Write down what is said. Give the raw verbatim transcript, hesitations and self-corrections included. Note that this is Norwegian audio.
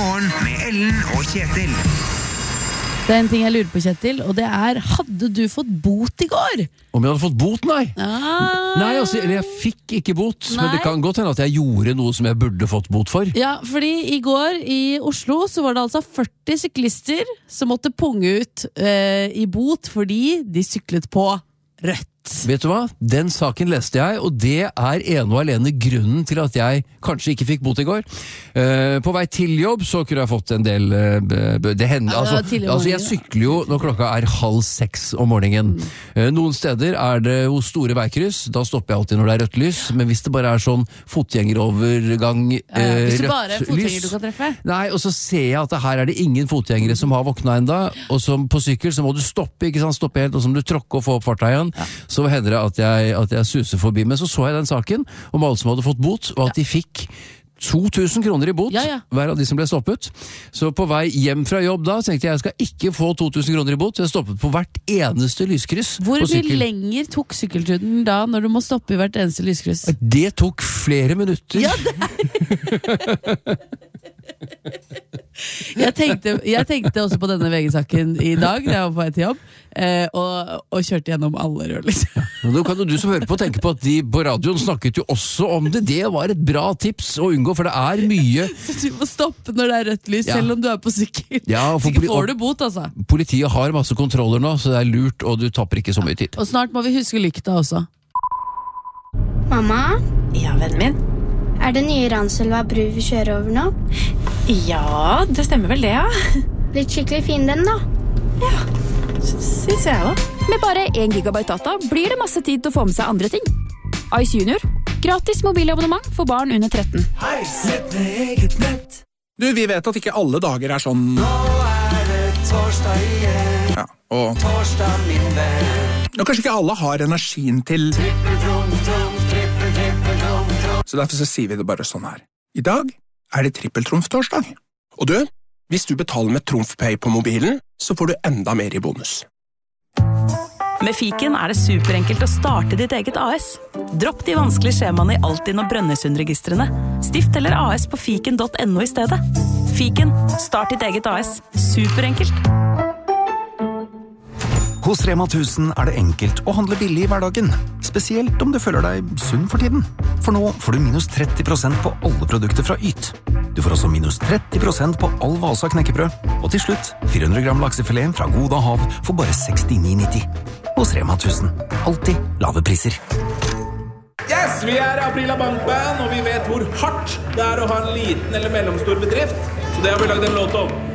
Morgen med Ellen og Kjetil. Det er en ting jeg lurer på, Kjetil, og det er, hadde du fått bot i går? Om jeg hadde fått bot, nei. Ah. Nei, altså, eller jeg fikk ikke bot, Nei. men det kan godt hende at jeg gjorde noe som jeg burde fått bot for. Ja, fordi i går i Oslo så var det altså førti syklister som måtte punge ut eh, i bot fordi de syklet på rødt. Vet du hva? Den saken leste jeg, og det er ene og alene grunnen til at jeg kanskje ikke fikk bot i går. Uh, på vei til jobb så kunne jeg fått en del uh, det hender, Ja, det var altså, tidlig om altså jeg morgenen. sykler jo når klokka er halv seks om morgenen. Mm. Uh, noen steder er det hos store veikryss, da stopper jeg alltid når det er rødt lys, men hvis det bare er sånn fotgjengerovergang, uh, Ja, hvis du rødt bare er fotgjenger lys du kan treffe. Nei, og så ser jeg at det her er det ingen fotgjengere som har våkna enda, og som på sykkel så må du stoppe, ikke sant, stoppe helt, og så må du tråkke og få opp farta igjen. Ja. Så hender det at jeg, at jeg suser forbi. Men så så jeg den saken om alle som hadde fått bot, og at de fikk to tusen kroner i bot, Ja, ja. hver av de som ble stoppet. Så på vei hjem fra jobb da, tenkte jeg jeg skal ikke få to tusen kroner i bot, jeg stoppet på hvert eneste lyskryss Hvor på mye sykkel. lenger tok sykkelturen da, når du må stoppe i hvert eneste lyskryss? Det tok flere minutter. Ja, Jeg tenkte, jeg tenkte også på denne V G-saken i dag da jeg var på vei til jobb, eh, og, og kjørte gjennom alle rør, liksom. Nå kan jo du som hører på tenke på at de på radioen snakket jo også om det. Det var et bra tips å unngå, for det er mye. Så du må stoppe når det er rødt lys, Ja. selv om du er på sykkel. Ja, for Så ikke poli- får du bot, altså. Politiet har masse kontroller nå, så det er lurt, og du tapper ikke så mye tid. Og snart må vi huske lykta også. Mamma, Ja, vennen min. er det nye Ranselva bru vi kjører over nå? Ja, det stemmer vel det, ja. Blitt skikkelig fin den da. Synes jeg også. Med bare en gigabyte data blir det masse tid til å få med seg andre ting. Ice Junior. Gratis mobilabonnement for barn under tretten. Du, vi vet at ikke alle dager er sånn. Ja, og og kanskje ikke alle har energien til. Så derfor så sier vi det bare sånn her. I dag er det trippeltrumftorsdag. Og du, hvis du betaler med TrumfPay på mobilen, så får du enda mer i bonus. Med Fiken er det superenkelt å starte ditt eget A S. Dropp de vanskelige skjemaene i Altinn og Brønnøysundregistrene. Stift eller A S på fiken punktum no i stedet. Fiken, start ditt eget A S. Superenkelt. Hos Rema tusen er det enkelt å handle billig i hverdagen, spesielt om du føler deg sunn for tiden. For nå får du minus tretti prosent på alle produkter fra Yt. Du får også minus tretti prosent på all Vasa knekkebrød, og til slutt fire hundre gram laksefilet fra Goda Hav for bare sekstini nitti. Hos Rema tusen, alltid lave priser. Yes, vi er Aprila Bankband, og vi vet hvor hardt det er å ha en liten eller mellomstor bedrift. Så det har vi lagd en låt om.